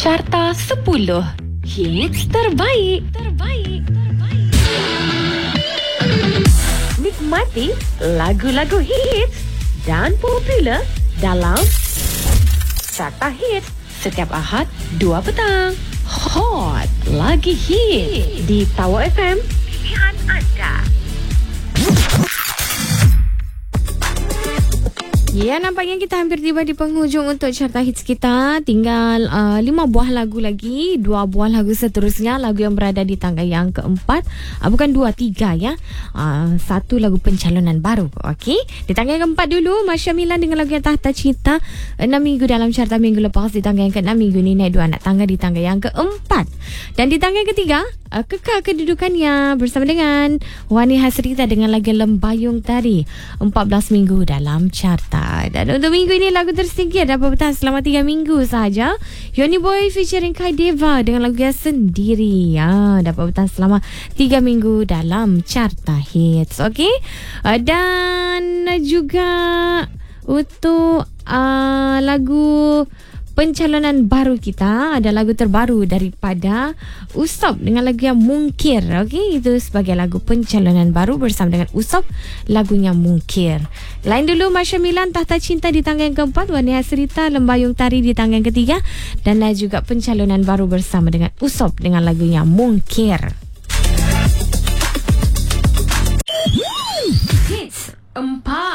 Carta 10 Hits terbaik. Nikmati lagu-lagu hits dan popular dalam Carta Hits setiap Ahad 2 petang. Hot lagi hit di Tower FM. Pilihan anda. Ya, nampaknya kita hampir tiba di penghujung untuk Carta Hits kita. Tinggal 5 buah lagu lagi, 2 buah lagu seterusnya, lagu yang berada di tangga yang keempat. Bukan 2, 3 ya. 1 lagu pencalonan baru. Okey, di tangga yang keempat dulu, Masya Milan dengan lagu yang Tahta Cinta. 6 minggu dalam carta minggu lepas. Di tangga yang ke-6, minggu ni naik 2 anak tangga di tangga yang keempat. Dan di tangga yang ketiga, kekal kedudukannya bersama dengan Wani Hasrita dengan lagu Lembayung Tari. 14 minggu dalam carta. Dan untuk minggu ini lagu tersingkir dapat bertahan selama 3 minggu sahaja. Yoni Boy featuring Kai Deva dengan lagu Sendiri. Dapat bertahan selama 3 minggu dalam carta hits. Okey. Dan juga untuk lagu pencalonan baru kita, ada lagu terbaru daripada Usop dengan lagu yang Mungkir. Okey, itu sebagai lagu pencalonan baru bersama dengan Usop, lagunya Mungkir. Lain dulu Masya Milan, Tahta Cinta di tangga yang keempat, Wani Hasrita, Lembayung Tari di tangga yang ketiga, dan lain juga pencalonan baru bersama dengan Usop dengan lagunya Mungkir. Hits 4